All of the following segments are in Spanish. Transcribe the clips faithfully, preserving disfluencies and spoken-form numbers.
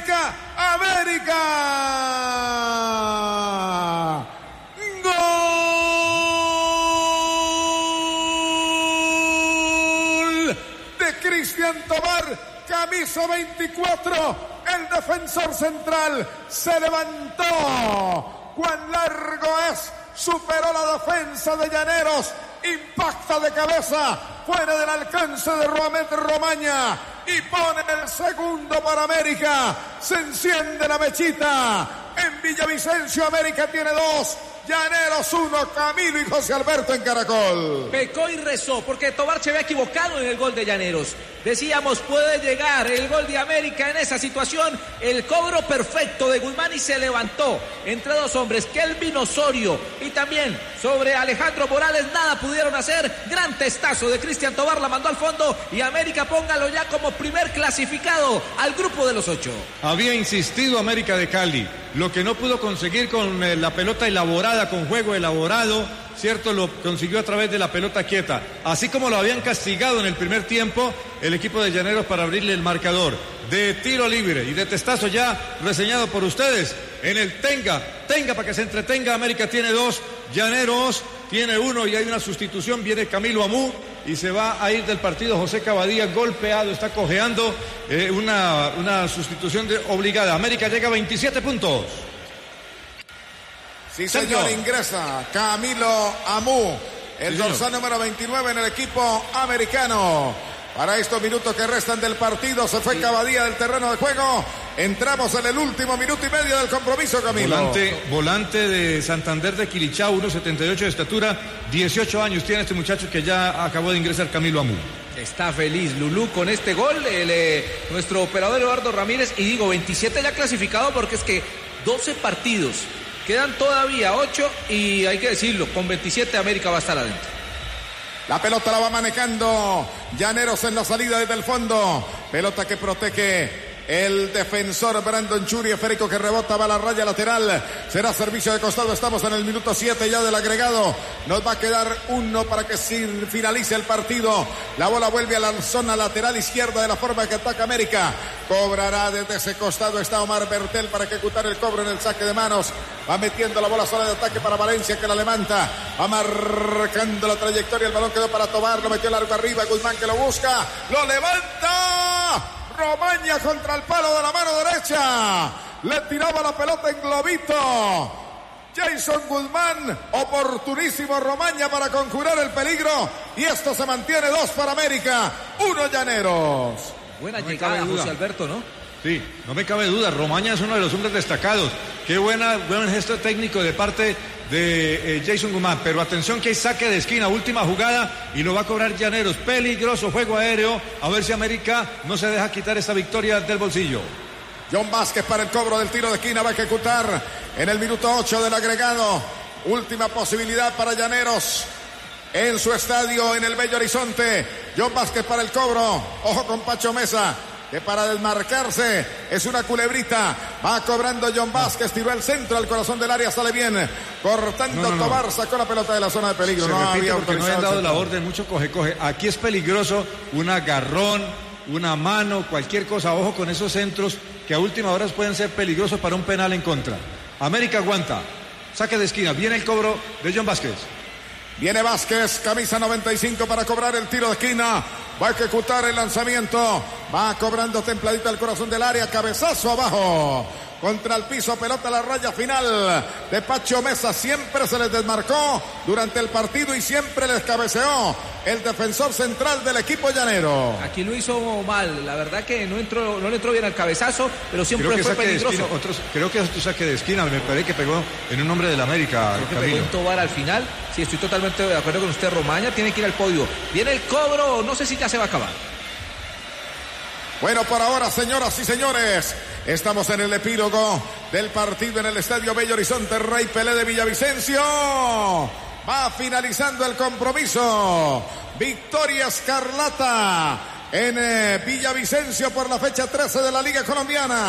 América, América. Gol de Cristian Tobar, camisa veinticuatro. El defensor central se levantó. Cuán largo es. Superó la defensa de Llaneros. Impacta de cabeza fuera del alcance de Roamet Romaña y pone el segundo para América. Se enciende la mechita. En Villavicencio América tiene dos, Llaneros uno, Camilo y José Alberto en Caracol. Pecó y rezó porque Tobar se había equivocado en el gol de Llaneros. Decíamos, puede llegar el gol de América en esa situación. El cobro perfecto de Guzmán y se levantó entre dos hombres, Kelvin Osorio y también sobre Alejandro Morales. Nada pudieron hacer. Gran testazo de Cristian Tobar, la mandó al fondo y América, póngalo ya como primer clasificado al grupo de los ocho. Había insistido América de Cali, lo que no pudo conseguir con eh, la pelota elaborada, con juego elaborado, cierto, lo consiguió a través de la pelota quieta, así como lo habían castigado en el primer tiempo el equipo de Llaneros para abrirle el marcador. De tiro libre y de testazo ya reseñado por ustedes en el Tenga, Tenga para que se entretenga. América tiene dos, Llaneros tiene uno y hay una sustitución, viene Camilo Amú y se va a ir del partido José Cavadía, golpeado, está cojeando, eh, una, una sustitución de, obligada. América llega a veintisiete puntos. Sí, señor, ingresa Camilo Amú, el sí, dorsal número veintinueve en el equipo americano. Para estos minutos que restan del partido, se fue Cavadía del terreno de juego. Entramos en el último minuto y medio del compromiso, Camilo. Volante, volante de Santander de Quilichao, uno setenta y ocho de estatura, dieciocho años tiene este muchacho que ya acabó de ingresar, Camilo Amú. Está feliz Lulú con este gol, el, eh, nuestro operador Eduardo Ramírez, y digo, veintisiete ya clasificado porque es que doce partidos, quedan todavía ocho y hay que decirlo, con veintisiete América va a estar adentro. La pelota la va manejando Llaneros en la salida desde el fondo. Pelota que protege el defensor Brandon Churi, esférico que rebota, va a la raya lateral. Será servicio de costado. Estamos en el minuto siete ya del agregado. Nos va a quedar uno para que finalice el partido. La bola vuelve a la zona lateral izquierda de la forma que ataca América. Cobrará desde ese costado. Está Omar Bertel para ejecutar el cobro en el saque de manos. Va metiendo la bola sola de ataque para Valencia, que la levanta. Va marcando la trayectoria. El balón quedó para Tobar. Lo metió largo arriba. Guzmán que lo busca. Lo levanta. Romaña contra el palo de la mano derecha. Le tiraba la pelota en globito. Jason Guzmán. Oportunísimo Romaña para conjurar el peligro. Y esto se mantiene dos para América. Uno Llaneros. Buena no llegada, José Alberto, ¿no? Sí, no me cabe duda. Romaña es uno de los hombres destacados. Qué buena, buen gesto técnico de parte de eh, Jason Guzmán. Pero atención que hay saque de esquina, última jugada y lo va a cobrar Llaneros. Peligroso juego aéreo. A ver si América no se deja quitar esta victoria del bolsillo. John Vázquez para el cobro del tiro de esquina. Va a ejecutar en el minuto ocho del agregado. Última posibilidad para Llaneros en su estadio en el Bello Horizonte. John Vázquez para el cobro. Ojo con Pacho Mesa, que para desmarcarse es una culebrita. Va cobrando John Vázquez, tiró el centro al corazón del área, sale bien. Cortando no, no, no. Tobar, sacó la pelota de la zona de peligro. Se no repite había porque no habían dado la orden, mucho coge-coge. Aquí es peligroso, un agarrón, una mano, cualquier cosa. Ojo con esos centros que a última hora pueden ser peligrosos para un penal en contra. América aguanta, saque de esquina, viene el cobro de John Vázquez. Viene Vázquez, camisa noventa y cinco para cobrar el tiro de esquina. Va a ejecutar el lanzamiento. Va cobrando templadito al corazón del área. Cabezazo abajo. Contra el piso, pelota a la raya final de Pacho Mesa. Siempre se les desmarcó durante el partido y siempre les cabeceó el defensor central del equipo llanero. Aquí lo hizo mal, la verdad que no entró, no le entró bien al cabezazo, pero siempre creo que fue peligroso. Esquina, otros, creo que es tu saque de esquina, me parece que pegó en un hombre del América. Creo que pegó en Tobar al final. Sí, estoy totalmente de acuerdo con usted. Romaña tiene que ir al podio. Viene el cobro, no sé si ya se va a acabar. Bueno, por ahora, señoras y señores, estamos en el epílogo del partido en el Estadio Bello Horizonte Rey Pelé de Villavicencio. Va finalizando el compromiso. Victoria escarlata en eh, Villavicencio por la fecha trece de la Liga Colombiana.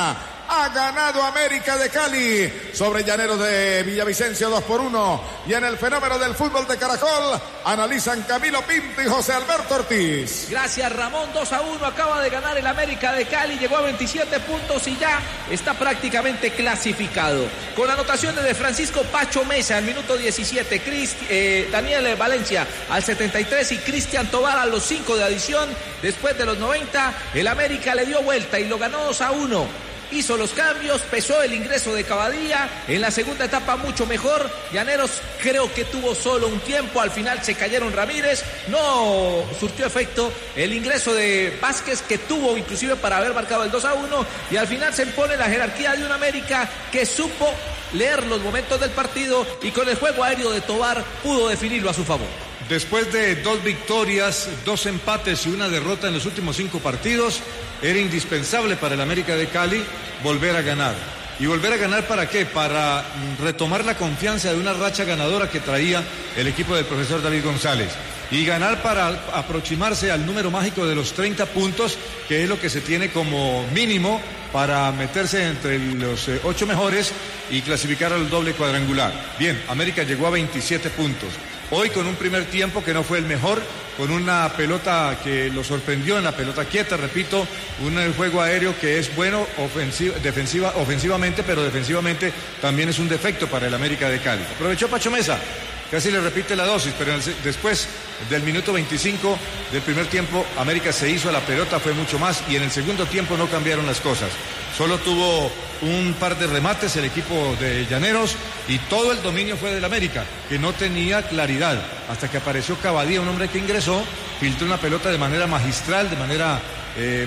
Ha ganado América de Cali sobre Llaneros de Villavicencio dos por uno. Y en el fenómeno del fútbol de Caracol analizan Camilo Pinto y José Alberto Ortiz. Gracias, Ramón. dos a uno acaba de ganar el América de Cali, llegó a veintisiete puntos y ya está prácticamente clasificado. Con anotaciones de Francisco Pacho Mesa al minuto diecisiete, Chris, eh, Daniel Valencia al setenta y tres y Cristian Tobar a los cinco de adición. Después de los noventa, el América le dio vuelta y lo ganó dos a uno. Hizo los cambios, pesó el ingreso de Cavadía, en la segunda etapa mucho mejor. Llaneros creo que tuvo solo un tiempo, al final se cayeron Ramírez, no surtió efecto el ingreso de Vázquez, que tuvo inclusive para haber marcado el dos a uno, y al final se impone la jerarquía de un América que supo leer los momentos del partido y con el juego aéreo de Tobar pudo definirlo a su favor. Después de dos victorias, dos empates y una derrota en los últimos cinco partidos, era indispensable para el América de Cali volver a ganar. ¿Y volver a ganar para qué? Para retomar la confianza de una racha ganadora que traía el equipo del profesor David González. Y ganar para aproximarse al número mágico de los treinta puntos, que es lo que se tiene como mínimo para meterse entre los eh, ocho mejores y clasificar al doble cuadrangular. Bien, América llegó a veintisiete puntos. Hoy con un primer tiempo que no fue el mejor, con una pelota que lo sorprendió en la pelota quieta, repito, un juego aéreo que es bueno ofensiva, defensiva, ofensivamente, pero defensivamente también es un defecto para el América de Cali. Aprovechó Pacho Mesa, casi le repite la dosis, pero después del minuto veinticinco del primer tiempo, América se hizo a la pelota, fue mucho más, y en el segundo tiempo no cambiaron las cosas. Solo tuvo un par de remates el equipo de Llaneros y todo el dominio fue del América, que no tenía claridad, hasta que apareció Cavadía, un hombre que ingresó, filtró una pelota de manera magistral, de manera eh,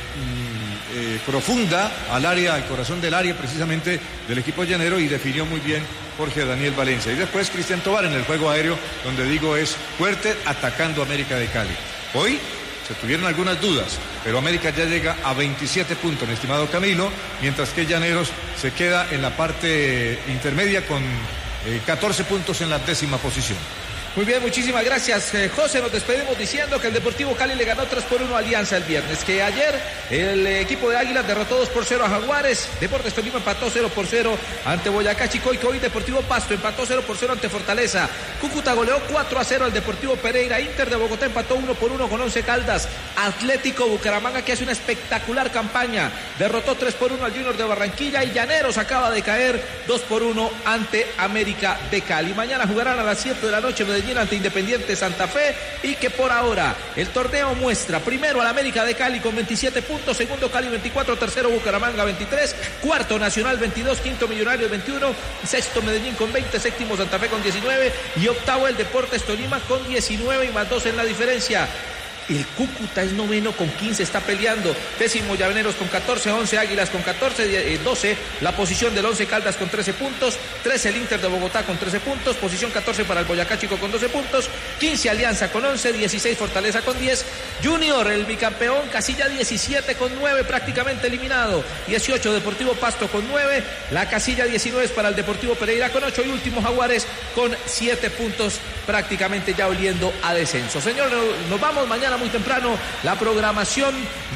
eh, profunda al área, al corazón del área precisamente del equipo llanero, y definió muy bien Jorge Daniel Valencia. Y después Cristian Tobar en el juego aéreo, donde digo es fuerte, atacando a América de Cali. Hoy se tuvieron algunas dudas, pero América ya llega a veintisiete puntos, mi estimado Camilo, mientras que Llaneros se queda en la parte intermedia con eh, catorce puntos en la décima posición. Muy bien, muchísimas gracias, eh, José. Nos despedimos diciendo que el Deportivo Cali le ganó tres por uno a Alianza el viernes, que ayer el eh, equipo de Águilas derrotó dos por cero a Jaguares, Deportes Tolima empató cero por cero ante Boyacá Chico, y que hoy Deportivo Pasto empató cero por cero ante Fortaleza. Cúcuta goleó cuatro a cero al Deportivo Pereira, Inter de Bogotá empató uno por uno con Once Caldas, Atlético Bucaramanga, que hace una espectacular campaña, derrotó tres por uno al Junior de Barranquilla, y Llaneros acaba de caer dos por uno ante América de Cali. Mañana jugarán a las siete de la noche Medellín ante Independiente Santa Fe, y que por ahora el torneo muestra primero al América de Cali con veintisiete puntos, segundo Cali veinticuatro, tercero Bucaramanga veintitrés, cuarto Nacional veintidós, quinto Millonarios veintiuno, sexto Medellín con veinte, séptimo Santa Fe con diecinueve y octavo el Deportes Tolima con diecinueve y más dos en la diferencia. El Cúcuta es noveno con quince, está peleando. Décimo Llaneros con catorce, once Águilas con catorce, doce la posición del Once Caldas con trece puntos, trece el Inter de Bogotá con trece puntos, posición catorce para el Boyacá Chico con doce puntos, quince Alianza con once, dieciséis Fortaleza con diez, Junior el bicampeón casilla diecisiete con nueve, prácticamente eliminado, dieciocho Deportivo Pasto con nueve, la casilla diecinueve es para el Deportivo Pereira con ocho, y último Jaguares con siete puntos, prácticamente ya oliendo a descenso. Señor, nos vamos mañana muy temprano, la programación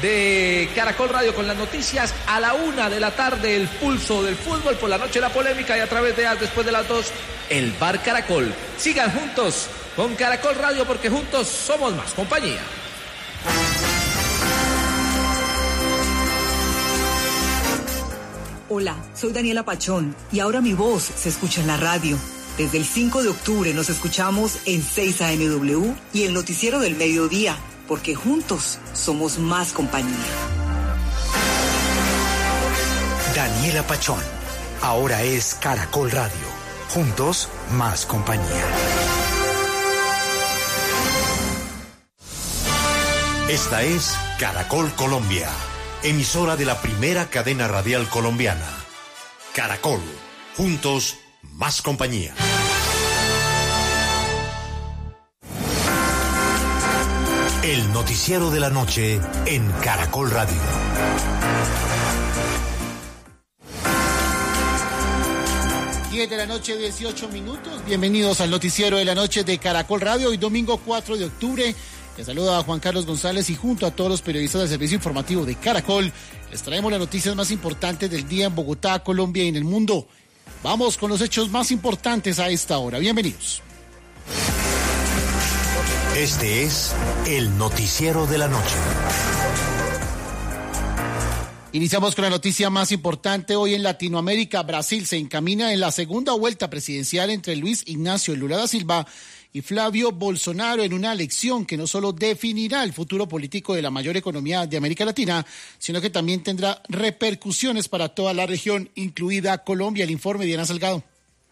de Caracol Radio con las noticias a la una de la tarde, el pulso del fútbol, por la noche la polémica, y a través de después de las dos el Bar Caracol. Sigan juntos con Caracol Radio, porque juntos somos más compañía. Hola, soy Daniela Pachón y ahora mi voz se escucha en la radio. Desde el cinco de octubre nos escuchamos en seis A M W y el noticiero del mediodía, porque juntos somos más compañía. Daniela Pachón, ahora es Caracol Radio. Juntos, más compañía. Esta es Caracol Colombia, emisora de la primera cadena radial colombiana. Caracol, juntos, más compañía. El noticiero de la noche en Caracol Radio. diez de la noche, dieciocho minutos. Bienvenidos al noticiero de la noche de Caracol Radio. Hoy domingo cuatro de octubre. Les saluda a Juan Carlos González y junto a todos los periodistas del servicio informativo de Caracol, les traemos las noticias más importantes del día en Bogotá, Colombia y en el mundo. Vamos con los hechos más importantes a esta hora. Bienvenidos. Este es el noticiero de la noche. Iniciamos con la noticia más importante hoy en Latinoamérica. Brasil se encamina en la segunda vuelta presidencial entre Luis Ignacio Lula da Silva y Flavio Bolsonaro en una elección que no solo definirá el futuro político de la mayor economía de América Latina, sino que también tendrá repercusiones para toda la región, incluida Colombia. El informe de Diana Salgado.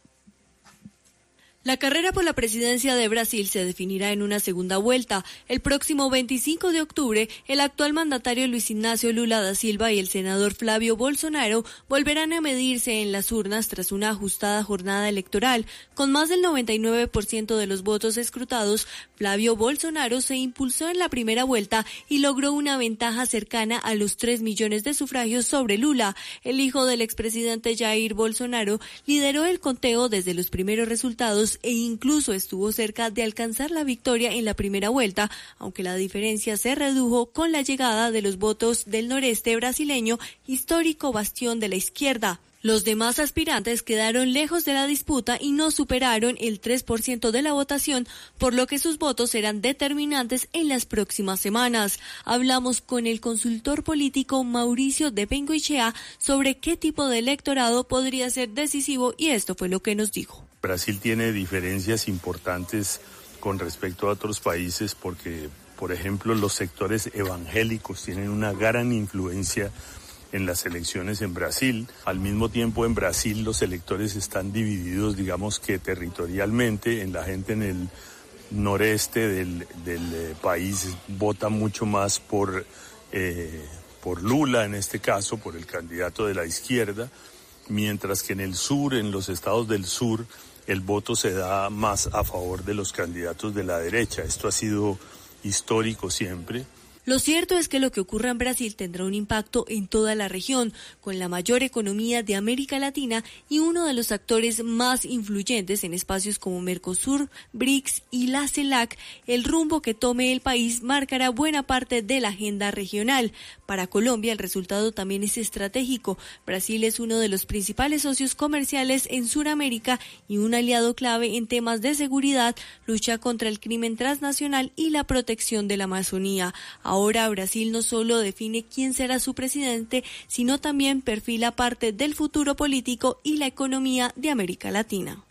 La carrera por la presidencia de Brasil se definirá en una segunda vuelta. El próximo veinticinco de octubre, el actual mandatario Luis Ignacio Lula da Silva y el senador Flavio Bolsonaro volverán a medirse en las urnas tras una ajustada jornada electoral. Con más del noventa y nueve por ciento de los votos escrutados, Flavio Bolsonaro se impulsó en la primera vuelta y logró una ventaja cercana a los tres millones de sufragios sobre Lula. El hijo del expresidente Jair Bolsonaro lideró el conteo desde los primeros resultados e incluso estuvo cerca de alcanzar la victoria en la primera vuelta, aunque la diferencia se redujo con la llegada de los votos del noreste brasileño, histórico bastión de la izquierda. Los demás aspirantes quedaron lejos de la disputa y no superaron el tres por ciento de la votación, por lo que sus votos serán determinantes en las próximas semanas. Hablamos con el consultor político Mauricio de Bengoechea sobre qué tipo de electorado podría ser decisivo y esto fue lo que nos dijo. Brasil tiene diferencias importantes con respecto a otros países porque, por ejemplo, los sectores evangélicos tienen una gran influencia en las elecciones en Brasil. Al mismo tiempo, en Brasil los electores están divididos, digamos que territorialmente. En la gente en el noreste del, del eh, país vota mucho más por, eh, por Lula, en este caso, por el candidato de la izquierda, mientras que en el sur, en los estados del sur, el voto se da más a favor de los candidatos de la derecha. Esto ha sido histórico siempre. Lo cierto es que lo que ocurra en Brasil tendrá un impacto en toda la región, con la mayor economía de América Latina y uno de los actores más influyentes en espacios como Mercosur, BRICS y la CELAC. El rumbo que tome el país marcará buena parte de la agenda regional. Para Colombia el resultado también es estratégico. Brasil es uno de los principales socios comerciales en Sudamérica y un aliado clave en temas de seguridad, lucha contra el crimen transnacional y la protección de la Amazonía. Ahora Brasil no solo define quién será su presidente, sino también perfila parte del futuro político y la economía de América Latina.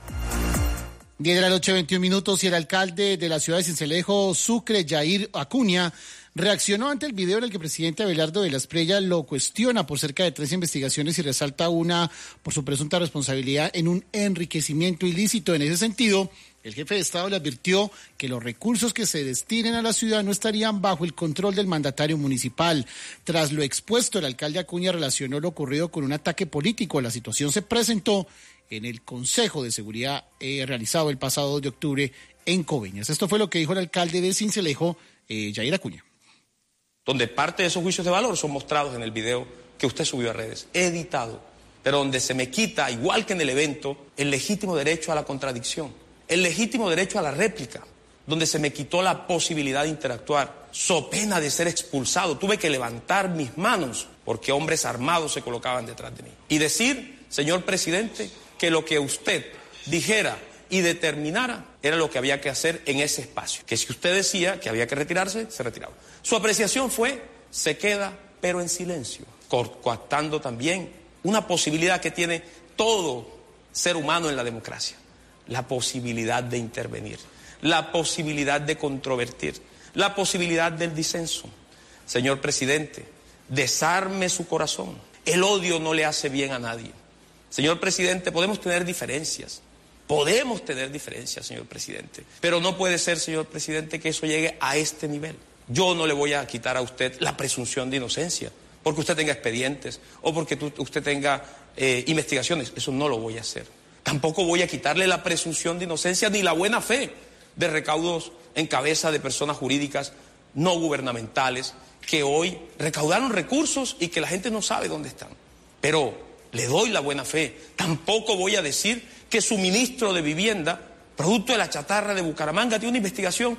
diez de la noche, veintiún minutos, y el alcalde de la ciudad de Sincelejo, Sucre, Yair Acuña, reaccionó ante el video en el que el presidente Abelardo de la Espriella lo cuestiona por cerca de tres investigaciones y resalta una por su presunta responsabilidad en un enriquecimiento ilícito. En ese sentido, el jefe de Estado le advirtió que los recursos que se destinen a la ciudad no estarían bajo el control del mandatario municipal. Tras lo expuesto, el alcalde Acuña relacionó lo ocurrido con un ataque político. La situación se presentó en el Consejo de Seguridad eh, realizado el pasado dos de octubre en Coveñas. Esto fue lo que dijo el alcalde de Sincelejo, eh, Yair Acuña. Donde parte de esos juicios de valor son mostrados en el video que usted subió a redes, editado, pero donde se me quita, igual que en el evento, el legítimo derecho a la contradicción. El legítimo derecho a la réplica, donde se me quitó la posibilidad de interactuar, so pena de ser expulsado. Tuve que levantar mis manos porque hombres armados se colocaban detrás de mí. Y decir, señor presidente, que lo que usted dijera y determinara era lo que había que hacer en ese espacio. Que si usted decía que había que retirarse, se retiraba. Su apreciación fue, se queda, pero en silencio, coartando también una posibilidad que tiene todo ser humano en la democracia. La posibilidad de intervenir, la posibilidad de controvertir, la posibilidad del disenso. Señor presidente, desarme su corazón. El odio no le hace bien a nadie. Señor presidente, podemos tener diferencias, podemos tener diferencias, señor presidente, pero no puede ser, señor presidente, que eso llegue a este nivel. Yo no le voy a quitar a usted la presunción de inocencia, porque usted tenga expedientes o porque tú, usted tenga eh, investigaciones. Eso no lo voy a hacer. Tampoco voy a quitarle la presunción de inocencia ni la buena fe de recaudos en cabeza de personas jurídicas no gubernamentales que hoy recaudaron recursos y que la gente no sabe dónde están. Pero le doy la buena fe. Tampoco voy a decir que su ministro de Vivienda, producto de la chatarra de Bucaramanga, tiene una investigación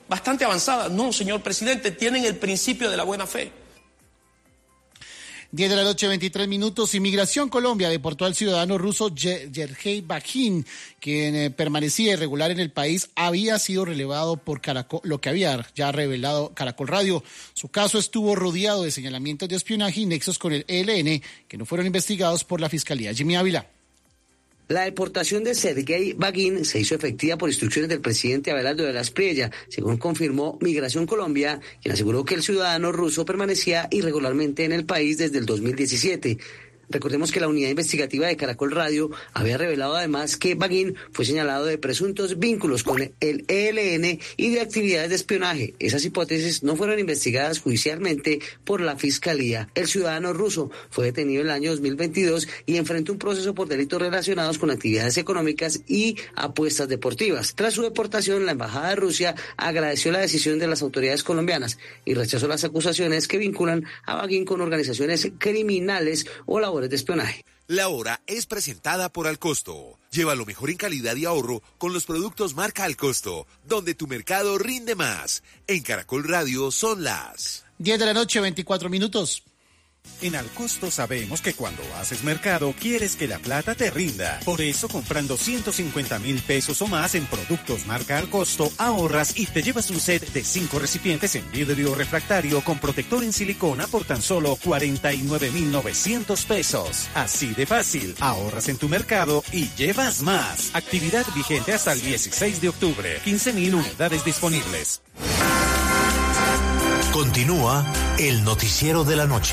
bastante avanzada. No, señor presidente, tienen el principio de la buena fe. diez de la noche, veintitrés minutos. Inmigración Colombia deportó al ciudadano ruso Yergey Bagin, quien eh, permanecía irregular en el país. Había sido relevado por Caracol, lo que había ya revelado Caracol Radio. Su caso estuvo rodeado de señalamientos de espionaje y nexos con el E L N, que no fueron investigados por la Fiscalía. Jimmy Ávila. La deportación de Yergey Bagin se hizo efectiva por instrucciones del presidente Abelardo de la Espriella, según confirmó Migración Colombia, quien aseguró que el ciudadano ruso permanecía irregularmente en el país desde el dos mil diecisiete. Recordemos que la unidad investigativa de Caracol Radio había revelado además que Bagin fue señalado de presuntos vínculos con el E L N y de actividades de espionaje. Esas hipótesis no fueron investigadas judicialmente por la Fiscalía. El ciudadano ruso fue detenido en el año dos mil veintidós y enfrentó un proceso por delitos relacionados con actividades económicas y apuestas deportivas. Tras su deportación, la Embajada de Rusia agradeció la decisión de las autoridades colombianas y rechazó las acusaciones que vinculan a Bagin con organizaciones criminales o labores de espionaje. La hora es presentada por Alcosto. Lleva lo mejor en calidad y ahorro con los productos marca Alcosto, donde tu mercado rinde más. En Caracol Radio son las diez de la noche, veinticuatro minutos. En Alcosto sabemos que cuando haces mercado quieres que la plata te rinda. Por eso, comprando ciento cincuenta mil pesos o más en productos marca Alcosto, ahorras y te llevas un set de cinco recipientes en vidrio refractario con protector en silicona por tan solo cuarenta y nueve mil novecientos pesos. Así de fácil, ahorras en tu mercado y llevas más. Actividad vigente hasta el dieciséis de octubre. quince mil unidades disponibles. Continúa el noticiero de la noche.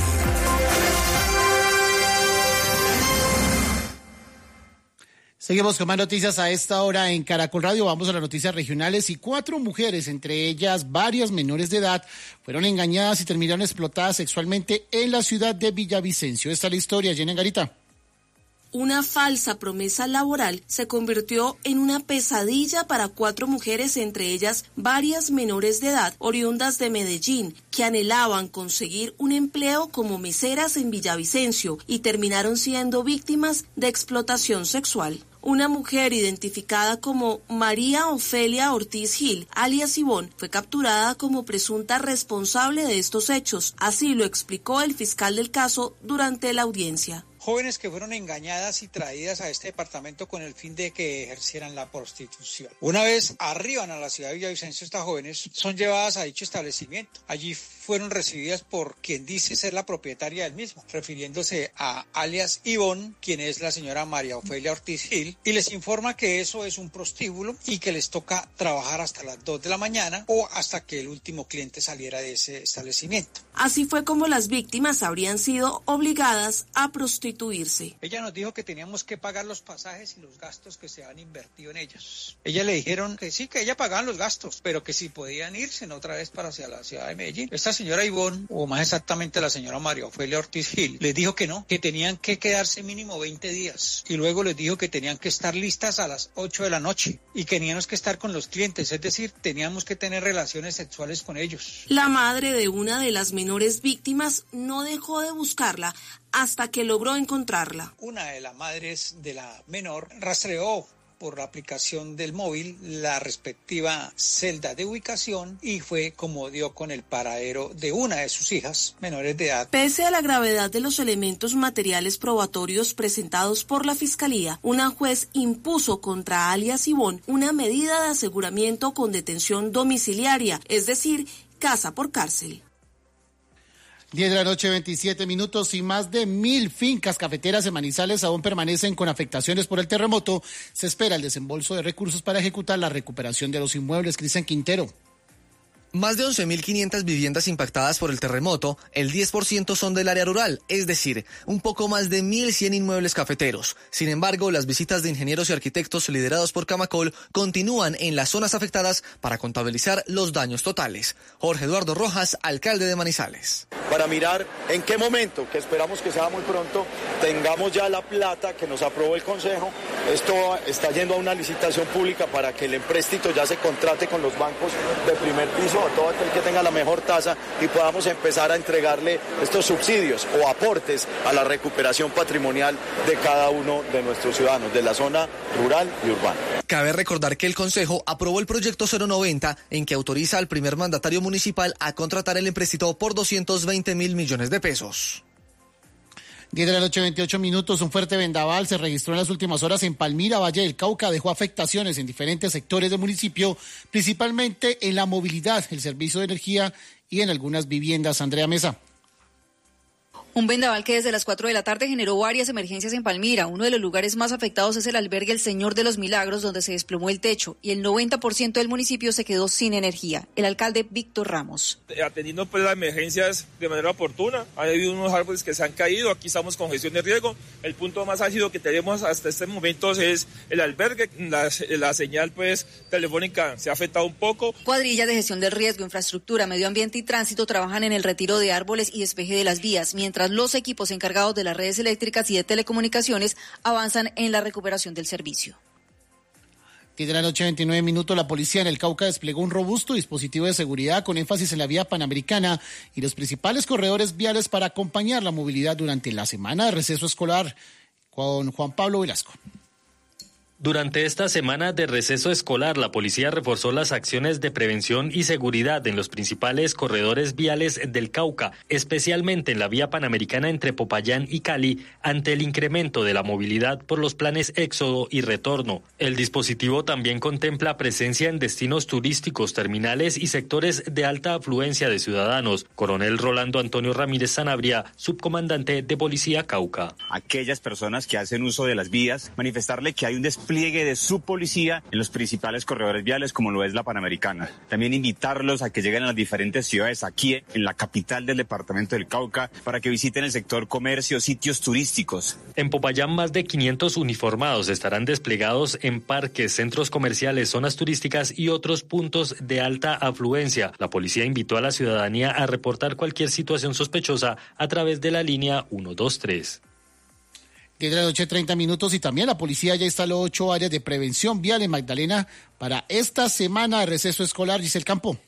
Seguimos con más noticias a esta hora en Caracol Radio. Vamos a las noticias regionales. Y cuatro mujeres, entre ellas varias menores de edad, fueron engañadas y terminaron explotadas sexualmente en la ciudad de Villavicencio. Esta es la historia, Jenny Garita. Una falsa promesa laboral se convirtió en una pesadilla para cuatro mujeres, entre ellas varias menores de edad, oriundas de Medellín, que anhelaban conseguir un empleo como meseras en Villavicencio y terminaron siendo víctimas de explotación sexual. Una mujer identificada como María Ofelia Ortiz Gil, alias Ivonne, fue capturada como presunta responsable de estos hechos. Así lo explicó el fiscal del caso durante la audiencia. Jóvenes que fueron engañadas y traídas a este departamento con el fin de que ejercieran la prostitución. Una vez arriban a la ciudad de Villavicencio, estas jóvenes son llevadas a dicho establecimiento. Allí fueron recibidas por quien dice ser la propietaria del mismo, refiriéndose a alias Ivonne, quien es la señora María Ofelia Ortiz Gil, y les informa que eso es un prostíbulo y que les toca trabajar hasta las dos de la mañana o hasta que el último cliente saliera de ese establecimiento. Así fue como las víctimas habrían sido obligadas a prostituirse. Ella nos dijo que teníamos que pagar los pasajes y los gastos que se han invertido en ellas. Ella le dijeron que sí, que ella pagaban los gastos, pero que si podían irse otra vez para hacia la ciudad de Medellín. Esta señora Ivonne, o más exactamente la señora María Ofelia Ortiz Gil, les dijo que no, que tenían que quedarse mínimo veinte días. Y luego les dijo que tenían que estar listas a las ocho de la noche y que teníamos que estar con los clientes, es decir, teníamos que tener relaciones sexuales con ellos. La madre de una de las menores víctimas no dejó de buscarla hasta que logró encontrarla. Una de las madres de la menor rastreó por la aplicación del móvil la respectiva celda de ubicación y fue como dio con el paradero de una de sus hijas menores de edad. Pese a la gravedad de los elementos materiales probatorios presentados por la Fiscalía, una juez impuso contra alias Ivonne una medida de aseguramiento con detención domiciliaria, es decir, casa por cárcel. diez de la noche, veintisiete minutos, y más de mil fincas cafeteras en Manizales aún permanecen con afectaciones por el terremoto. Se espera el desembolso de recursos para ejecutar la recuperación de los inmuebles. Cristian Quintero. Más de once mil quinientas viviendas impactadas por el terremoto, el diez por ciento son del área rural, es decir, un poco más de mil cien inmuebles cafeteros. Sin embargo, las visitas de ingenieros y arquitectos liderados por Camacol continúan en las zonas afectadas para contabilizar los daños totales. Jorge Eduardo Rojas, alcalde de Manizales. para mirar en qué momento, que esperamos que sea muy pronto, tengamos ya la plata que nos aprobó el Consejo. Esto está yendo a una licitación pública para que el empréstito ya se contrate con los bancos de primer piso a todo aquel que tenga la mejor tasa y podamos empezar a entregarle estos subsidios o aportes a la recuperación patrimonial de cada uno de nuestros ciudadanos de la zona rural y urbana. Cabe recordar que el Consejo aprobó el proyecto cero noventa en que autoriza al primer mandatario municipal a contratar el empréstito por doscientos veinte mil millones de pesos. diez de la noche, veintiocho minutos. Un fuerte vendaval se registró en las últimas horas en Palmira, Valle del Cauca. Dejó afectaciones en diferentes sectores del municipio, principalmente en la movilidad, el servicio de energía y en algunas viviendas. Andrea Mesa. Un vendaval que desde las cuatro de la tarde generó varias emergencias en Palmira. Uno de los lugares más afectados es el albergue El Señor de los Milagros, donde se desplomó el techo y el noventa por ciento del municipio se quedó sin energía. El alcalde Víctor Ramos. Atendiendo pues las emergencias de manera oportuna, ha habido unos árboles que se han caído, aquí estamos con gestión de riesgo. El punto más ácido que tenemos hasta este momento es el albergue, la, la señal pues telefónica se ha afectado un poco. Cuadrillas de gestión del riesgo, infraestructura, medio ambiente y tránsito trabajan en el retiro de árboles y despeje de las vías, mientras los equipos encargados de las redes eléctricas y de telecomunicaciones avanzan en la recuperación del servicio. diez de la noche, veintinueve minutos, la policía en el Cauca desplegó un robusto dispositivo de seguridad con énfasis en la vía panamericana y los principales corredores viales para acompañar la movilidad durante la semana de receso escolar. Con Juan Pablo Velasco. Durante esta semana de receso escolar, la policía reforzó las acciones de prevención y seguridad en los principales corredores viales del Cauca, especialmente en la vía panamericana entre Popayán y Cali, ante el incremento de la movilidad por los planes Éxodo y Retorno. El dispositivo también contempla presencia en destinos turísticos, terminales y sectores de alta afluencia de ciudadanos. Coronel Rolando Antonio Ramírez Sanabria, subcomandante de Policía Cauca. Aquellas personas que hacen uso de las vías, manifestarle que hay un despliegue de su policía en los principales corredores viales como lo es la Panamericana. También invitarlos a que lleguen a las diferentes ciudades aquí en la capital del departamento del Cauca para que visiten el sector comercio, sitios turísticos. En Popayán más de quinientos uniformados estarán desplegados en parques, centros comerciales, zonas turísticas y otros puntos de alta afluencia. La policía invitó a la ciudadanía a reportar cualquier situación sospechosa a través de la línea ciento veintitrés. diez de la noche, treinta minutos, y también la policía ya instaló ocho áreas de prevención vial en Magdalena para esta semana de receso escolar. Giselle Campo.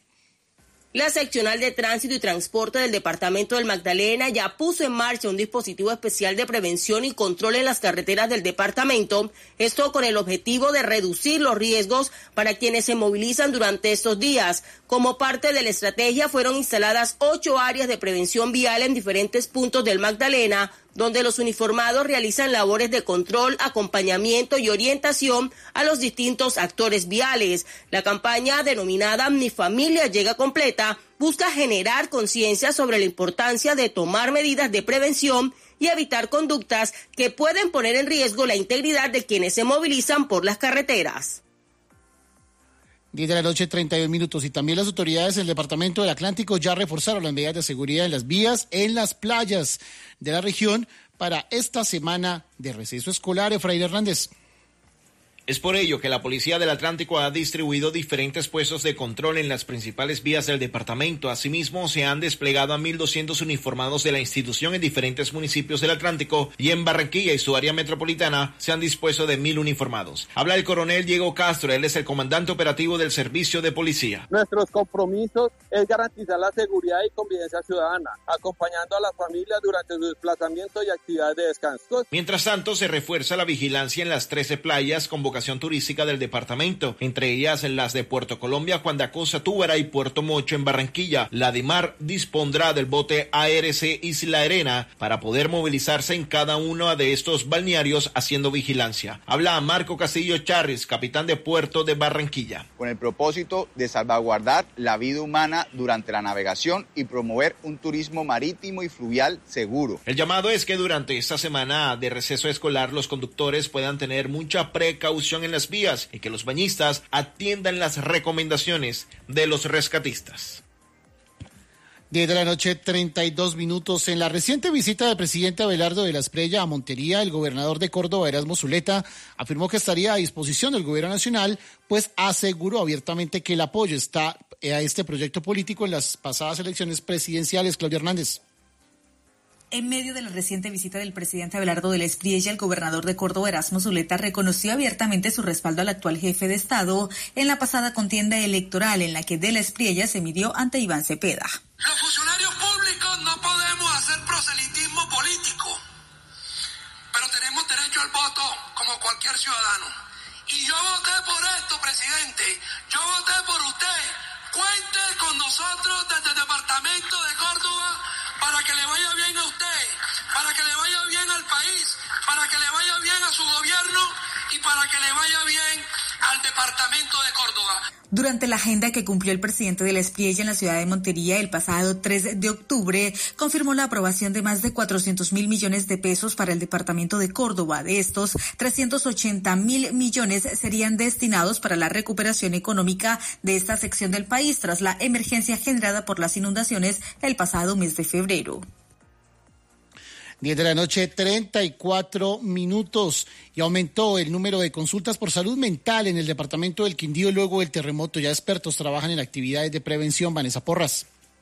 La seccional de tránsito y transporte del departamento del Magdalena ya puso en marcha un dispositivo especial de prevención y control en las carreteras del departamento, esto con el objetivo de reducir los riesgos para quienes se movilizan durante estos días. Como parte de la estrategia fueron instaladas ocho áreas de prevención vial en diferentes puntos del Magdalena, donde los uniformados realizan labores de control, acompañamiento y orientación a los distintos actores viales. La campaña denominada Mi Familia Llega Completa busca generar conciencia sobre la importancia de tomar medidas de prevención y evitar conductas que pueden poner en riesgo la integridad de quienes se movilizan por las carreteras. diez de la noche, treinta y dos minutos, y también las autoridades del Departamento del Atlántico ya reforzaron las medidas de seguridad en las vías, en las playas de la región para esta semana de receso escolar. Efraín Hernández. Es por ello que la Policía del Atlántico ha distribuido diferentes puestos de control en las principales vías del departamento. Asimismo, se han desplegado a mil doscientos uniformados de la institución en diferentes municipios del Atlántico, y en Barranquilla y su área metropolitana se han dispuesto de mil uniformados. Habla el coronel Diego Castro, él es el comandante operativo del Servicio de Policía. Nuestros compromisos es garantizar la seguridad y convivencia ciudadana, acompañando a las familias durante su desplazamiento y actividades de descanso. Mientras tanto, se refuerza la vigilancia en las trece playas con vocación turística del departamento, entre ellas las de Puerto Colombia, Juan de Acosta, Túbara y Puerto Mocho en Barranquilla. La DIMAR dispondrá del bote A R C Isla Arena para poder movilizarse en cada uno de estos balnearios haciendo vigilancia. Habla Marco Castillo Charris, capitán de Puerto de Barranquilla. Con el propósito de salvaguardar la vida humana durante la navegación y promover un turismo marítimo y fluvial seguro. El llamado es que durante esta semana de receso escolar los conductores puedan tener mucha precaución en las vías y que los bañistas atiendan las recomendaciones de los rescatistas. diez de la noche, treinta y dos minutos. En la reciente visita del presidente Abelardo de la Espriella a Montería, el gobernador de Córdoba, Erasmo Zuleta, afirmó que estaría a disposición del gobierno nacional, pues aseguró abiertamente que el apoyo está a este proyecto político en las pasadas elecciones presidenciales. Claudia Hernández. En medio de la reciente visita del presidente Abelardo de la Espriella, el gobernador de Córdoba, Erasmo Zuleta, reconoció abiertamente su respaldo al actual jefe de Estado en la pasada contienda electoral en la que de la Espriella se midió ante Iván Cepeda. Los funcionarios públicos no podemos hacer proselitismo político, pero tenemos derecho al voto como cualquier ciudadano. Y yo voté por esto, presidente. Yo voté por usted. Cuente con nosotros desde el departamento de Córdoba para que le vaya bien a usted, para que le vaya bien al país, para que le vaya bien a su gobierno y para que le vaya bien al departamento de Córdoba. Durante la agenda que cumplió el presidente de la Espriella en la ciudad de Montería el pasado tres de octubre, confirmó la aprobación de más de cuatrocientos mil millones de pesos para el departamento de Córdoba. De estos, trescientos ochenta mil millones serían destinados para la recuperación económica de esta sección del país tras la emergencia generada por las inundaciones el pasado mes de febrero. diez de la noche, treinta y cuatro minutos, y aumentó el número de consultas por salud mental en el departamento del Quindío luego del terremoto. Ya expertos trabajan en actividades de prevención. Vanessa Porras.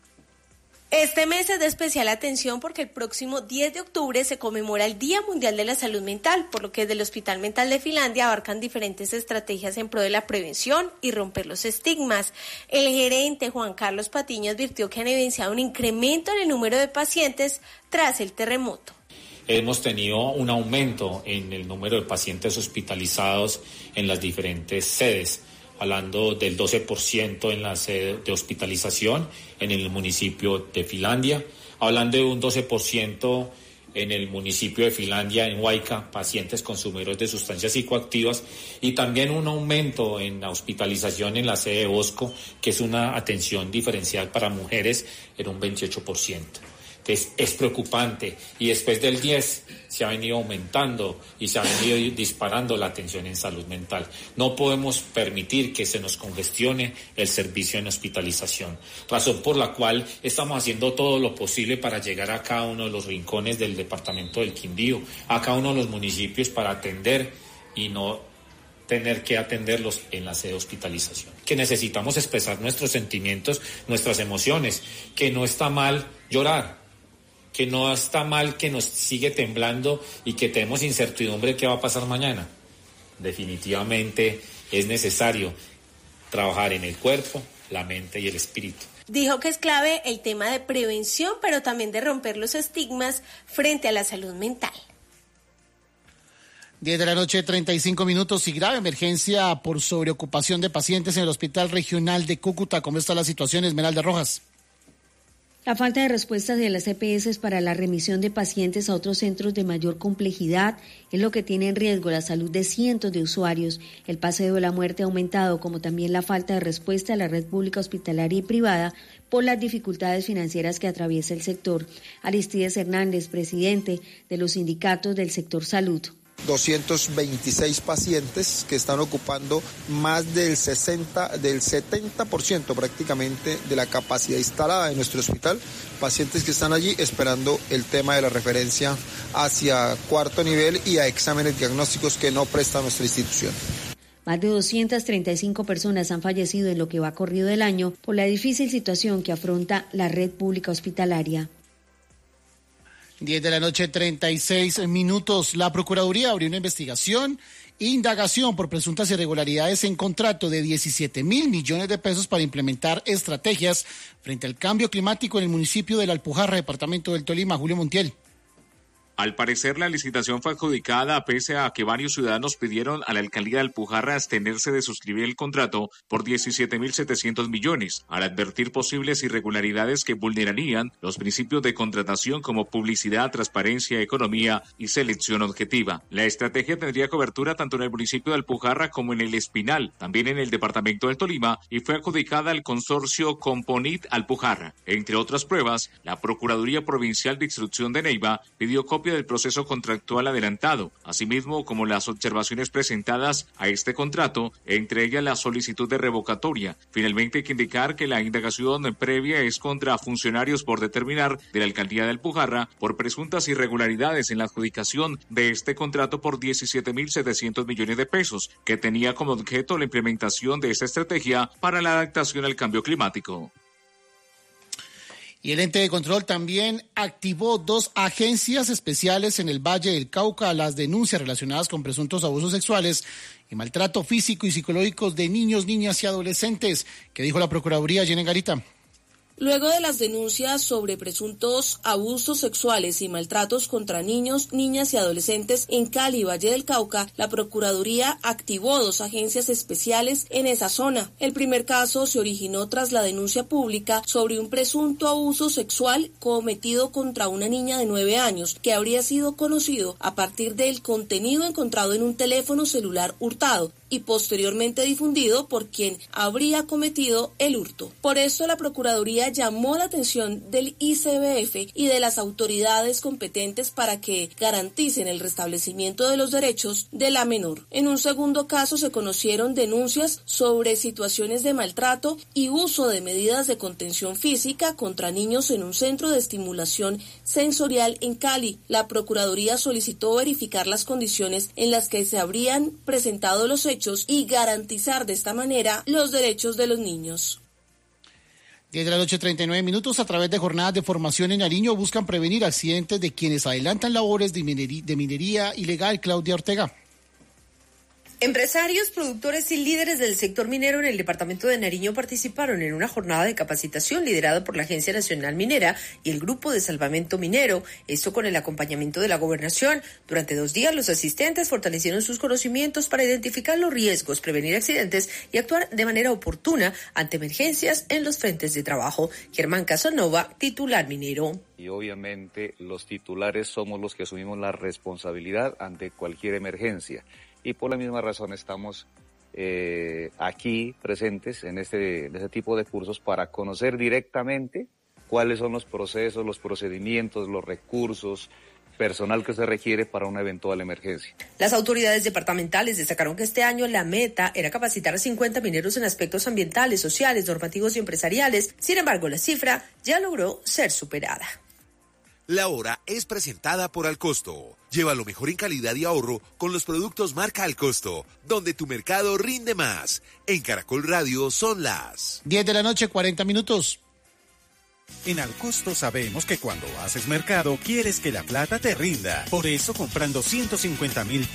Este mes es de especial atención porque el próximo diez de octubre se conmemora el Día Mundial de la Salud Mental, por lo que desde el Hospital Mental de Finlandia abarcan diferentes estrategias en pro de la prevención y romper los estigmas. El gerente Juan Carlos Patiño advirtió que han evidenciado un incremento en el número de pacientes tras el terremoto. Hemos tenido un aumento en el número de pacientes hospitalizados en las diferentes sedes, hablando del doce por ciento en la sede de hospitalización en el municipio de Finlandia, hablando de un doce por ciento en el municipio de Finlandia, en Huayca, pacientes consumidores de sustancias psicoactivas, y también un aumento en la hospitalización en la sede de Bosco, que es una atención diferencial para mujeres, en un veintiocho por ciento. Entonces es preocupante, y después del diez se ha venido aumentando y se ha venido disparando la atención en salud mental. No podemos permitir que se nos congestione el servicio en hospitalización, razón por la cual estamos haciendo todo lo posible para llegar a cada uno de los rincones del departamento del Quindío, a cada uno de los municipios para atender y no tener que atenderlos en la sede de hospitalización. Que necesitamos expresar nuestros sentimientos, nuestras emociones, que no está mal llorar, que no está mal que nos sigue temblando y que tenemos incertidumbre de qué va a pasar mañana. Definitivamente es necesario trabajar en el cuerpo, la mente y el espíritu. Dijo que es clave el tema de prevención, pero también de romper los estigmas frente a la salud mental. diez de la noche, treinta y cinco minutos, y grave emergencia por sobreocupación de pacientes en el Hospital Regional de Cúcuta. ¿Cómo está la situación, Esmeralda Rojas? La falta de respuestas de las E P S para la remisión de pacientes a otros centros de mayor complejidad es lo que tiene en riesgo la salud de cientos de usuarios. El paseo de la muerte ha aumentado, como también la falta de respuesta a la red pública hospitalaria y privada por las dificultades financieras que atraviesa el sector. Aristides Hernández, presidente de los sindicatos del sector salud. doscientos veintiséis pacientes que están ocupando más del sesenta, del setenta por ciento prácticamente de la capacidad instalada de nuestro hospital, pacientes que están allí esperando el tema de la referencia hacia cuarto nivel y a exámenes diagnósticos que no presta nuestra institución. Más de doscientas treinta y cinco personas han fallecido en lo que va corrido del año por la difícil situación que afronta la red pública hospitalaria. diez de la noche, treinta y seis minutos. La Procuraduría abrió una investigación e indagación por presuntas irregularidades en contrato de diecisiete mil millones de pesos para implementar estrategias frente al cambio climático en el municipio de La Alpujarra, departamento del Tolima. Julio Montiel. Al parecer, la licitación fue adjudicada pese a que varios ciudadanos pidieron a la alcaldía de Alpujarra abstenerse de suscribir el contrato por diecisiete mil setecientos millones, al advertir posibles irregularidades que vulnerarían los principios de contratación como publicidad, transparencia, economía y selección objetiva. La estrategia tendría cobertura tanto en el municipio de Alpujarra como en el Espinal, también en el departamento del Tolima, y fue adjudicada al consorcio Componit Alpujarra. Entre otras pruebas, la Procuraduría Provincial de Instrucción de Neiva pidió copia del proceso contractual adelantado, asimismo como las observaciones presentadas a este contrato, entre ellas la solicitud de revocatoria. Finalmente hay que indicar que la indagación previa es contra funcionarios por determinar de la alcaldía de Alpujarra por presuntas irregularidades en la adjudicación de este contrato por diecisiete mil setecientos millones de pesos, que tenía como objeto la implementación de esta estrategia para la adaptación al cambio climático. Y el ente de control también activó dos agencias especiales en el Valle del Cauca a las denuncias relacionadas con presuntos abusos sexuales y maltrato físico y psicológico de niños, niñas y adolescentes. ¿Qué dijo la Procuraduría, Jenny Garita? Luego de las denuncias sobre presuntos abusos sexuales y maltratos contra niños, niñas y adolescentes en Cali y Valle del Cauca, la Procuraduría activó dos agencias especiales en esa zona. El primer caso se originó tras la denuncia pública sobre un presunto abuso sexual cometido contra una niña de nueve años, que habría sido conocido a partir del contenido encontrado en un teléfono celular hurtado y posteriormente difundido por quien habría cometido el hurto. Por esto la Procuraduría llamó la atención del I C B F y de las autoridades competentes para que garanticen el restablecimiento de los derechos de la menor. En un segundo caso se conocieron denuncias sobre situaciones de maltrato y uso de medidas de contención física contra niños en un centro de estimulación sensorial en Cali. La Procuraduría solicitó verificar las condiciones en las que se habrían presentado los hechos y garantizar de esta manera los derechos de los niños. diez de la noche, treinta y nueve minutos. A través de jornadas de formación en Nariño buscan prevenir accidentes de quienes adelantan labores de minería, de minería ilegal. Claudia Ortega. Empresarios, productores y líderes del sector minero en el departamento de Nariño participaron en una jornada de capacitación liderada por la Agencia Nacional Minera y el Grupo de Salvamento Minero, esto con el acompañamiento de la Gobernación. Durante dos días los asistentes fortalecieron sus conocimientos para identificar los riesgos, prevenir accidentes y actuar de manera oportuna ante emergencias en los frentes de trabajo. Germán Casanova, titular minero. Y obviamente los titulares somos los que asumimos la responsabilidad ante cualquier emergencia. Y por la misma razón estamos eh, aquí presentes en este, en este tipo de cursos para conocer directamente cuáles son los procesos, los procedimientos, los recursos, personal que se requiere para una eventual emergencia. Las autoridades departamentales destacaron que este año la meta era capacitar a cincuenta mineros en aspectos ambientales, sociales, normativos y empresariales. Sin embargo, la cifra ya logró ser superada. La hora es presentada por Alcosto. Lleva lo mejor en calidad y ahorro con los productos marca Alcosto, donde tu mercado rinde más. En Caracol Radio son las diez de la noche, cuarenta minutos. En Alcosto sabemos que cuando haces mercado quieres que la plata te rinda. Por eso, comprando ciento cincuenta mil